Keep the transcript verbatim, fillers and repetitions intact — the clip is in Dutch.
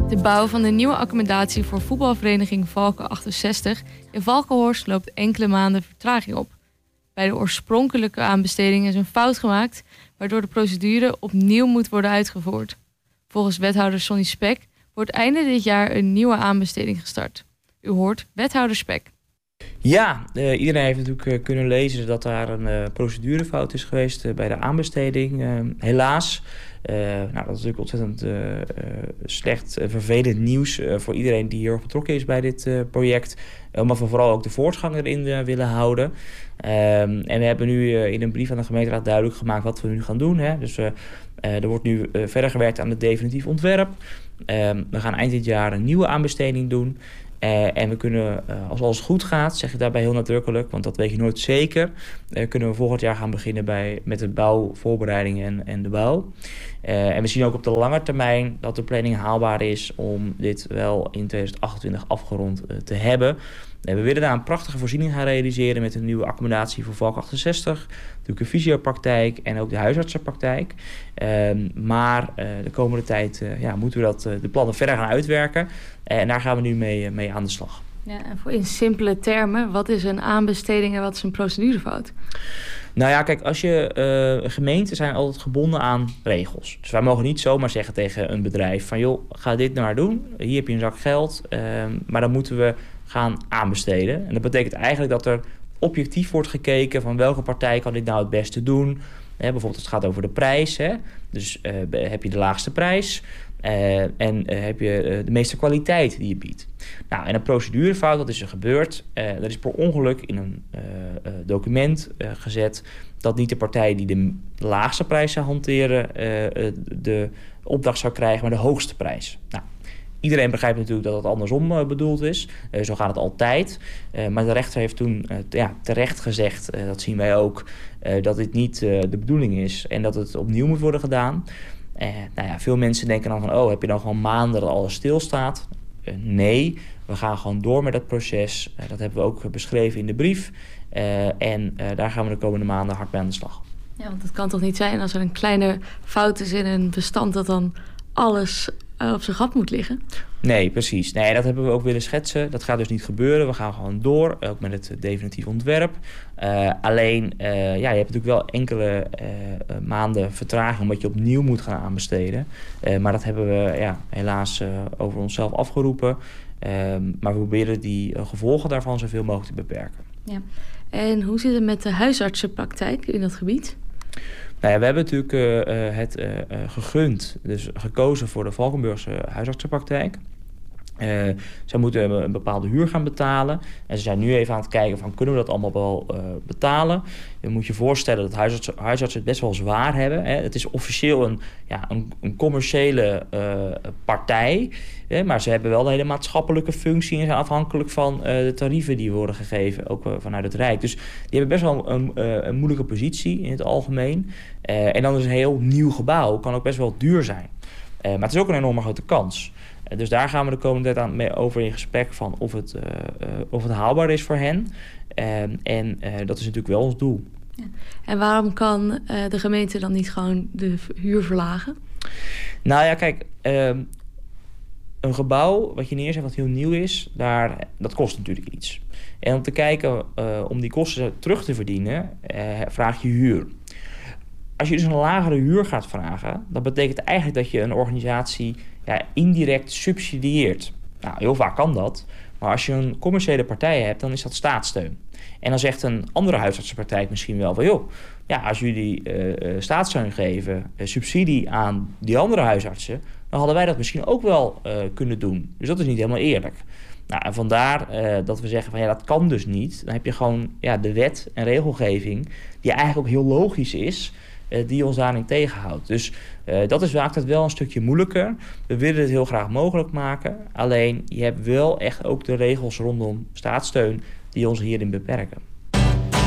De bouw van de nieuwe accommodatie voor voetbalvereniging Valken achtenzestig in Valkenhorst loopt enkele maanden vertraging op. Bij de oorspronkelijke aanbesteding is een fout gemaakt, waardoor de procedure opnieuw moet worden uitgevoerd. Volgens wethouder Sonny Spek wordt einde dit jaar een nieuwe aanbesteding gestart. U hoort wethouder Spek. Ja, uh, iedereen heeft natuurlijk uh, kunnen lezen dat daar een uh, procedurefout is geweest uh, bij de aanbesteding. Uh, helaas. Uh, nou, dat is natuurlijk ontzettend uh, uh, slecht, uh, vervelend nieuws uh, voor iedereen die hier betrokken is bij dit uh, project. Uh, omdat we vooral ook de voortgang erin uh, willen houden. Uh, en we hebben nu uh, in een brief aan de gemeenteraad duidelijk gemaakt wat we nu gaan doen. Hè. Dus uh, uh, er wordt nu uh, verder gewerkt aan het definitief ontwerp. Uh, we gaan eind dit jaar een nieuwe aanbesteding doen. Uh, en we kunnen, uh, als alles goed gaat, zeg ik daarbij heel nadrukkelijk, want dat weet je nooit zeker, uh, kunnen we volgend jaar gaan beginnen bij, met de bouwvoorbereiding en, en de bouw. Uh, en we zien ook op de lange termijn dat de planning haalbaar is om dit wel in twintig achtentwintig afgerond uh, te hebben. Uh, we willen daar een prachtige voorziening gaan realiseren met een nieuwe accommodatie voor Valk achtenzestig, natuurlijk een fysiopraktijk en ook de huisartsenpraktijk. Uh, maar uh, de komende tijd uh, ja, moeten we dat, uh, de plannen verder gaan uitwerken. Uh, en daar gaan we nu mee, uh, mee aan de slag. Ja, en voor in simpele termen, wat is een aanbesteding en wat is een procedurefout? Nou ja, kijk, als je uh, gemeenten zijn altijd gebonden aan regels. Dus wij mogen niet zomaar zeggen tegen een bedrijf van joh, ga dit nou maar doen. Hier heb je een zak geld, uh, maar dan moeten we gaan aanbesteden. En dat betekent eigenlijk dat er objectief wordt gekeken van welke partij kan dit nou het beste doen. Hè, bijvoorbeeld als het gaat over de prijs. Hè. Dus uh, heb je de laagste prijs. Uh, en uh, heb je uh, de meeste kwaliteit die je biedt. Nou, en een procedurefout, wat is er gebeurd? Uh, dat is per ongeluk in een uh, uh, document uh, gezet dat niet de partij die de laagste prijs zou hanteren uh, uh, de opdracht zou krijgen, maar de hoogste prijs. Nou, iedereen begrijpt natuurlijk dat het andersom uh, bedoeld is. Uh, zo gaat het altijd. Uh, maar de rechter heeft toen uh, ja, terecht gezegd, uh, dat zien wij ook, uh, dat dit niet uh, de bedoeling is en dat het opnieuw moet worden gedaan. Uh, nou ja, veel mensen denken dan van, oh, heb je dan gewoon maanden dat alles stilstaat? Uh, nee, we gaan gewoon door met dat proces. Uh, dat hebben we ook beschreven in de brief. Uh, en uh, daar gaan we de komende maanden hard mee aan de slag. Ja, want het kan toch niet zijn als er een kleine fout is in een bestand dat dan alles uh, op zijn gat moet liggen? Nee, precies. Nee, dat hebben we ook willen schetsen. Dat gaat dus niet gebeuren. We gaan gewoon door, ook met het definitief ontwerp. Uh, alleen, uh, ja, je hebt natuurlijk wel enkele uh, maanden vertraging omdat je opnieuw moet gaan aanbesteden. Uh, maar dat hebben we ja, helaas uh, over onszelf afgeroepen. Uh, maar we proberen die uh, gevolgen daarvan zoveel mogelijk te beperken. Ja. En hoe zit het met de huisartsenpraktijk in dat gebied? Nou ja, we hebben natuurlijk uh, het uh, gegund, dus gekozen voor de Valkenburgse huisartsenpraktijk. Uh, zij moeten een bepaalde huur gaan betalen. En ze zijn nu even aan het kijken van, kunnen we dat allemaal wel uh, betalen? Je moet je voorstellen dat huisartsen, huisartsen het best wel zwaar hebben. Hè. Het is officieel een, ja, een, een commerciële uh, partij. Hè, maar ze hebben wel de hele maatschappelijke functie en zijn afhankelijk van uh, de tarieven die worden gegeven, ook uh, vanuit het Rijk. Dus die hebben best wel een, uh, een moeilijke positie in het algemeen. Uh, en dan is een heel nieuw gebouw, kan ook best wel duur zijn. Uh, maar het is ook een enorme grote kans. Dus daar gaan we de komende tijd aan mee over in gesprek van of het, uh, uh, of het haalbaar is voor hen. Uh, en uh, dat is natuurlijk wel ons doel. Ja. En waarom kan uh, de gemeente dan niet gewoon de huur verlagen? Nou ja, kijk, uh, een gebouw wat je neerzet wat heel nieuw is, daar, dat kost natuurlijk iets. En om te kijken, uh, om die kosten terug te verdienen, uh, vraag je huur. Als je dus een lagere huur gaat vragen, dat betekent eigenlijk dat je een organisatie ja, indirect subsidieert. Nou, heel vaak kan dat. Maar als je een commerciële partij hebt, dan is dat staatssteun. En dan zegt een andere huisartsenpraktijk misschien wel van, joh, ja, als jullie uh, staatssteun geven, uh, subsidie aan die andere huisartsen, dan hadden wij dat misschien ook wel uh, kunnen doen. Dus dat is niet helemaal eerlijk. Nou, en vandaar uh, dat we zeggen van, ja, dat kan dus niet. Dan heb je gewoon ja, de wet en regelgeving, die eigenlijk ook heel logisch is, Uh, die ons daarin tegenhoudt. Dus uh, dat is maakt het wel een stukje moeilijker. We willen het heel graag mogelijk maken. Alleen je hebt wel echt ook de regels rondom staatssteun die ons hierin beperken.